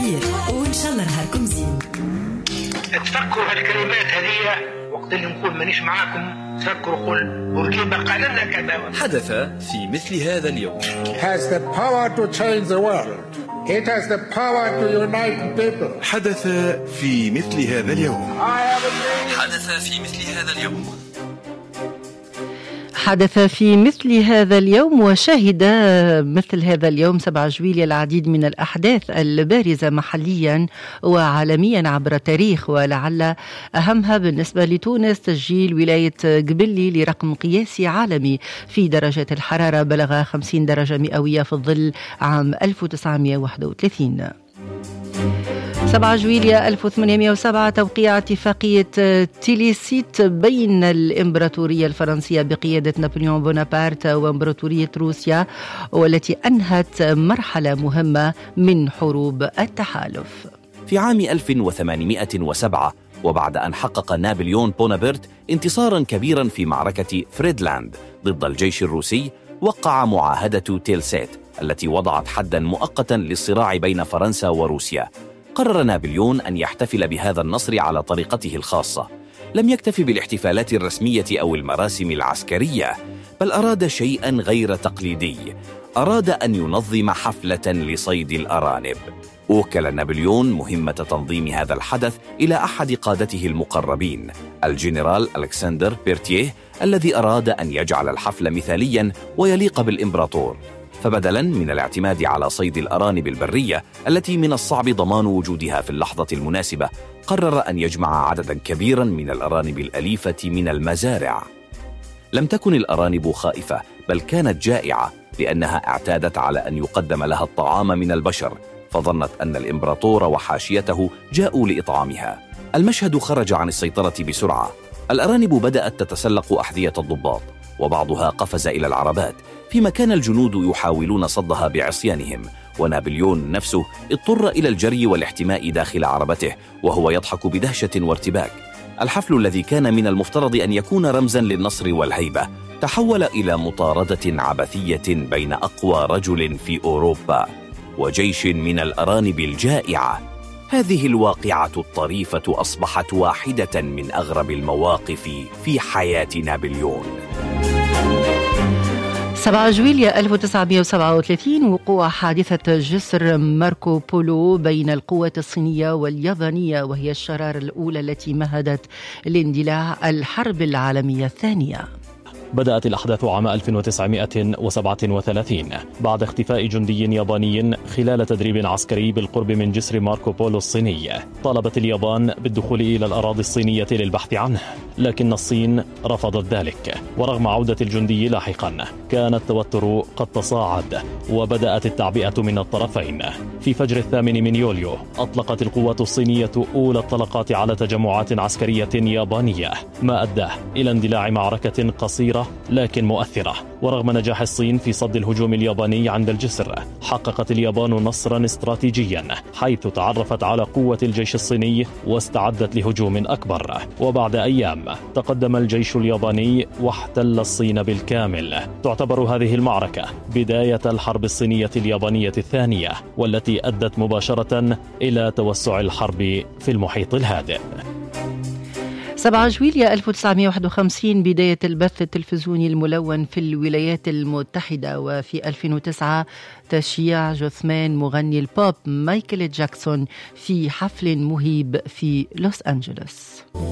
الخير وإن شاء الله نهاركم زين. تفكروا هالكلمات هذه وقت اللي نقول مانيش معاكم، تفكروا قول بورقيبة قال لنا كذا. حدث في مثل هذا اليوم. has the power to change the world. It has the power to unite people. حدث في مثل هذا اليوم. حدث في مثل هذا اليوم. حدث في مثل هذا اليوم وشهد مثل هذا اليوم 7 جويلية العديد من الأحداث البارزة محليا وعالميا عبر التاريخ، ولعل أهمها بالنسبة لتونس تسجيل ولاية قبلي لرقم قياسي عالمي في درجة الحرارة بلغ 50 درجة مئوية في الظل عام 1931. 7 جويلية 1807 توقيع اتفاقية تيليسيت بين الإمبراطورية الفرنسية بقيادة نابليون بونابرت وإمبراطورية روسيا، والتي أنهت مرحلة مهمة من حروب التحالف. في عام 1807 وبعد أن حقق نابليون بونابرت انتصارا كبيرا في معركة فريدلاند ضد الجيش الروسي، وقع معاهدة تيلسيت التي وضعت حدا مؤقتا للصراع بين فرنسا وروسيا. قرر نابليون أن يحتفل بهذا النصر على طريقته الخاصة. لم يكتفي بالاحتفالات الرسمية أو المراسم العسكرية، بل أراد شيئا غير تقليدي. أراد أن ينظم حفلة لصيد الأرانب. أوكل نابليون مهمة تنظيم هذا الحدث إلى أحد قادته المقربين، الجنرال ألكسندر بيرتيه، الذي أراد أن يجعل الحفل مثاليا ويليق بالإمبراطور. فبدلا من الاعتماد على صيد الأرانب البرية التي من الصعب ضمان وجودها في اللحظة المناسبة، قرر أن يجمع عددا كبيرا من الأرانب الأليفة من المزارع. لم تكن الأرانب خائفة، بل كانت جائعة، لأنها اعتادت على أن يقدم لها الطعام من البشر، فظنت أن الإمبراطور وحاشيته جاءوا لإطعامها. المشهد خرج عن السيطرة بسرعة. الأرانب بدأت تتسلق أحذية الضباط، وبعضها قفز إلى العربات، فيما كان الجنود يحاولون صدها بعصيانهم. ونابليون نفسه اضطر إلى الجري والاحتماء داخل عربته وهو يضحك بدهشة وارتباك. الحفل الذي كان من المفترض أن يكون رمزا للنصر والهيبة تحول إلى مطاردة عبثية بين أقوى رجل في أوروبا وجيش من الأرانب الجائعة. هذه الواقعة الطريفة أصبحت واحدة من أغرب المواقف في حياة نابليون. 7 جويلية 1937 وقوع حادثة جسر ماركو بولو بين القوات الصينية واليابانية، وهي الشرارة الأولى التي مهدت لاندلاع الحرب العالمية الثانية. بدأت الأحداث عام 1937 بعد اختفاء جندي ياباني خلال تدريب عسكري بالقرب من جسر ماركو بولو الصيني. طلبت اليابان بالدخول إلى الأراضي الصينية للبحث عنه، لكن الصين رفضت ذلك. ورغم عودة الجندي لاحقا، كان التوتر قد تصاعد وبدأت التعبئة من الطرفين. في فجر 8 من يوليو أطلقت القوات الصينية أولى الطلقات على تجمعات عسكرية يابانية، ما أدى إلى اندلاع معركة قصيرة لكن مؤثرة. ورغم نجاح الصين في صد الهجوم الياباني عند الجسر، حققت اليابان نصرا استراتيجيا، حيث تعرفت على قوة الجيش الصيني واستعدت لهجوم أكبر. وبعد أيام تقدم الجيش الياباني واحتل الصين بالكامل. تعتبر هذه المعركة بداية الحرب الصينية اليابانية الثانية، والتي أدت مباشرة إلى توسع الحرب في المحيط الهادئ. 7 جويلية 1951 بداية البث التلفزيوني الملون في الولايات المتحدة. وفي 2009 تشييع جثمان مغني البوب مايكل جاكسون في حفل مهيب في لوس أنجلوس.